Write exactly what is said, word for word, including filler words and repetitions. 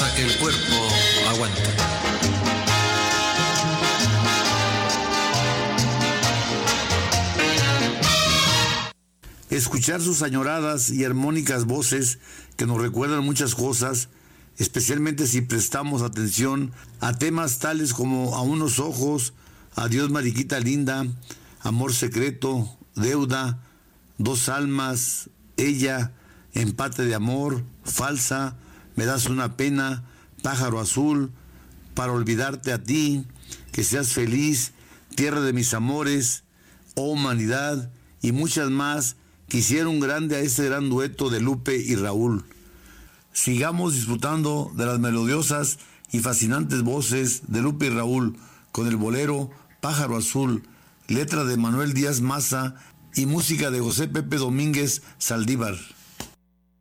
hasta que el cuerpo aguante. Escuchar sus añoradas y armónicas voces que nos recuerdan muchas cosas, especialmente si prestamos atención a temas tales como A unos ojos, Adiós mariquita linda, Amor secreto, Deuda, Dos almas, Ella, Empate de amor, Falsa, Me das una pena, Pájaro azul, Para olvidarte a ti, Que seas feliz, Tierra de mis amores, Oh humanidad y muchas más que hicieron grande a este gran dueto de Lupe y Raúl. Sigamos disfrutando de las melodiosas y fascinantes voces de Lupe y Raúl con el bolero Pájaro Azul, letra de Manuel Díaz Maza y música de José Pepe Domínguez Saldívar.